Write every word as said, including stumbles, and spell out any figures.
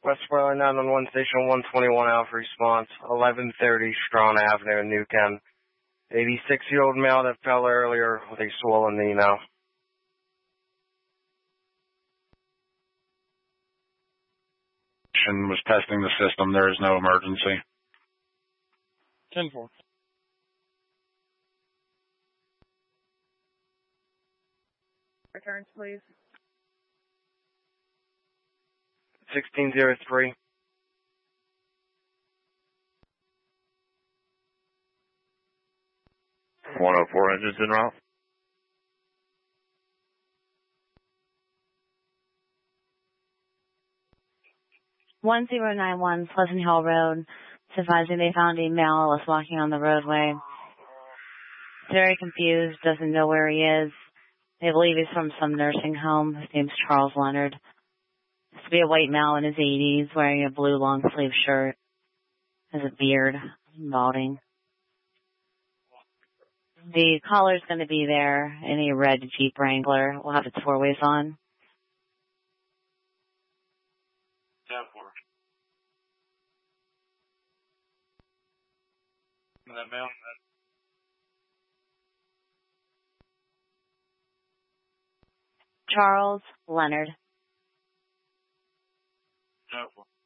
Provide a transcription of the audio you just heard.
West Welling nine one one Station one twenty-one Alpha response, eleven thirty Strawn Avenue in New Ken. eighty-six-year-old male that fell earlier with a swollen knee now. Was testing the system. There is no emergency. ten four. Returns, please. sixteen oh three. one oh four engines en route. one zero nine one Pleasant Hill Road. It's advising they found a male was walking on the roadway. Very confused, doesn't know where he is. They believe he's from some nursing home. His name's Charles Leonard. Has to be a white male in his eighties, wearing a blue long sleeve shirt. Has a beard, balding. The caller's going to be there in a red Jeep Wrangler. We'll have its four ways on. ten four. That male? Charles Leonard. ten four.